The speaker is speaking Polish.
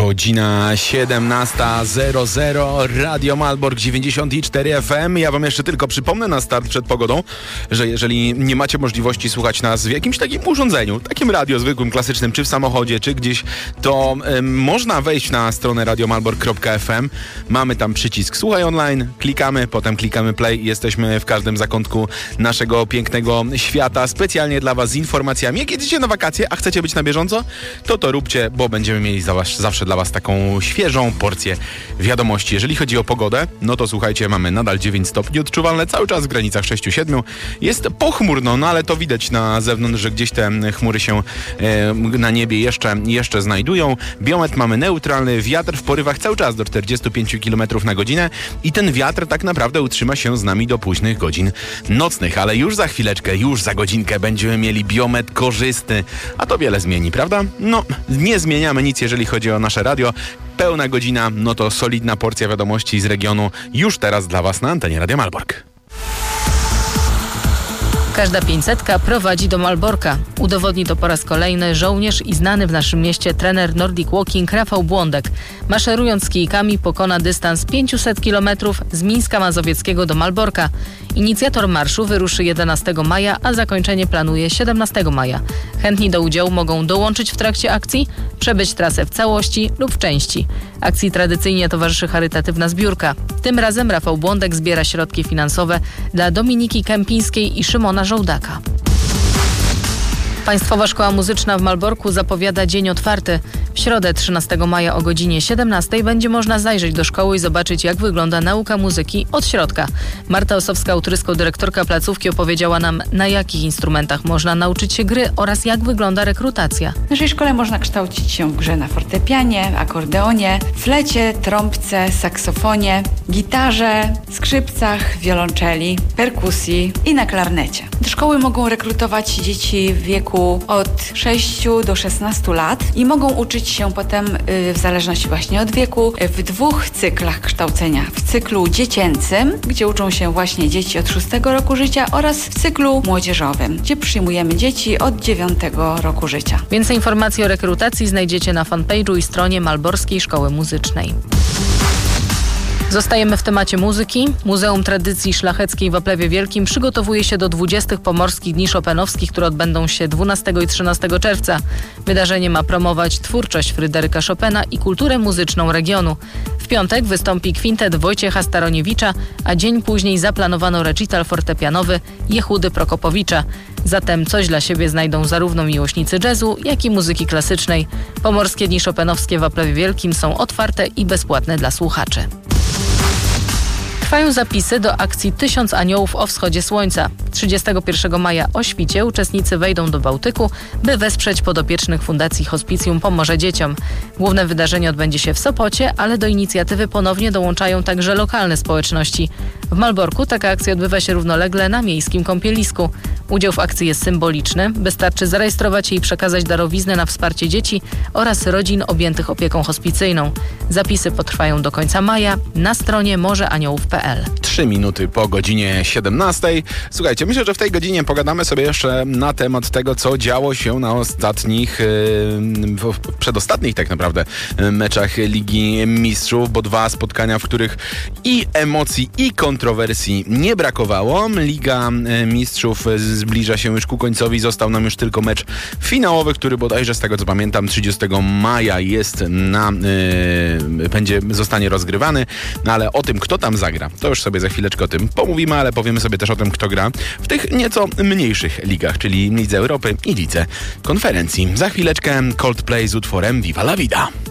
Godzina 17:00, Radio Malbork 94 FM. Ja wam jeszcze tylko przypomnę na start przed pogodą, że jeżeli nie macie możliwości słuchać nas w jakimś takim urządzeniu, takim radio zwykłym, klasycznym, czy w samochodzie, czy gdzieś, to można wejść na stronę radiomalbork.fm. Mamy tam przycisk Słuchaj online, klikamy, potem klikamy play. Jesteśmy w każdym zakątku naszego pięknego świata, specjalnie dla was z informacjami. Jak jedziecie na wakacje, a chcecie być na bieżąco, to róbcie, bo będziemy mieli zawsze dla was taką świeżą porcję wiadomości. Jeżeli chodzi o pogodę, no to słuchajcie, mamy nadal 9 stopni, odczuwalne cały czas w granicach 6-7. Jest pochmurno, no ale to widać na zewnątrz, że gdzieś te chmury się na niebie jeszcze znajdują. Biometr mamy neutralny, wiatr w porywach cały czas do 45 km na godzinę i ten wiatr tak naprawdę utrzyma się z nami do późnych godzin nocnych, ale już za chwileczkę, już za godzinkę będziemy mieli biometr korzystny, a to wiele zmieni, prawda? No, nie zmieniamy nic, jeżeli chodzi o nasze radio. Pełna godzina, no to solidna porcja wiadomości z regionu już teraz dla was na antenie Radia Malbork. Każda 500 prowadzi do Malborka. Udowodni to po raz kolejny żołnierz i znany w naszym mieście trener Nordic Walking Rafał Błądek. Maszerując z kijkami pokona dystans 500 km z Mińska Mazowieckiego do Malborka. Inicjator marszu wyruszy 11 maja, a zakończenie planuje 17 maja. Chętni do udziału mogą dołączyć w trakcie akcji, przebyć trasę w całości lub w części. Akcji tradycyjnie towarzyszy charytatywna zbiórka. Tym razem Rafał Błądek zbiera środki finansowe dla Dominiki Kępińskiej i Szymona Żołdaka. Państwowa Szkoła Muzyczna w Malborku zapowiada dzień otwarty. W środę 13 maja o godzinie 17 będzie można zajrzeć do szkoły i zobaczyć, jak wygląda nauka muzyki od środka. Marta Osowska-Utrysko, dyrektorka placówki, opowiedziała nam, na jakich instrumentach można nauczyć się gry oraz jak wygląda rekrutacja. W naszej szkole można kształcić się w grze na fortepianie, akordeonie, flecie, trąbce, saksofonie, gitarze, skrzypcach, wiolonczeli, perkusji i na klarnecie. Do szkoły mogą rekrutować dzieci w wieku od 6 do 16 lat i mogą uczyć się potem, w zależności właśnie od wieku, w 2 cyklach kształcenia. W cyklu dziecięcym, gdzie uczą się właśnie dzieci od 6 roku życia, oraz w cyklu młodzieżowym, gdzie przyjmujemy dzieci od 9 roku życia. Więcej informacji o rekrutacji znajdziecie na fanpage'u i stronie Malborskiej Szkoły Muzycznej. Zostajemy w temacie muzyki. Muzeum Tradycji Szlacheckiej w Oplewie Wielkim przygotowuje się do 20. Pomorskich Dni Chopinowskich, które odbędą się 12 i 13 czerwca. Wydarzenie ma promować twórczość Fryderyka Chopina i kulturę muzyczną regionu. W piątek wystąpi kwintet Wojciecha Staroniewicza, a dzień później zaplanowano recital fortepianowy Jehudy Prokopowicza. Zatem coś dla siebie znajdą zarówno miłośnicy jazzu, jak i muzyki klasycznej. Pomorskie Dni Chopinowskie w Oplewie Wielkim są otwarte i bezpłatne dla słuchaczy. Trwają zapisy do akcji 1000 aniołów o wschodzie słońca. 31 maja o świcie uczestnicy wejdą do Bałtyku, by wesprzeć podopiecznych Fundacji Hospicjum Pomoże Dzieciom. Główne wydarzenie odbędzie się w Sopocie, ale do inicjatywy ponownie dołączają także lokalne społeczności. W Malborku taka akcja odbywa się równolegle na miejskim kąpielisku. Udział w akcji jest symboliczny. Wystarczy zarejestrować się i przekazać darowiznę na wsparcie dzieci oraz rodzin objętych opieką hospicyjną. Zapisy potrwają do końca maja na stronie morzeaniołów.pl. 3 minuty po godzinie 17. Słuchajcie, myślę, że w tej godzinie pogadamy sobie jeszcze na temat tego, co działo się na ostatnich, przedostatnich tak naprawdę meczach Ligi Mistrzów, bo 2 spotkania, w których i emocji, i kontrowersji nie brakowało. Liga Mistrzów zbliża się już ku końcowi. Został nam już tylko mecz finałowy, który bodajże z tego co pamiętam 30 maja jest zostanie rozgrywany. No ale o tym, kto tam zagra, to już sobie za chwileczkę o tym pomówimy, ale powiemy sobie też o tym, kto gra w tych nieco mniejszych ligach, czyli Lidze Europy i Lidze Konferencji. Za chwileczkę Coldplay z utworem Viva la Vida.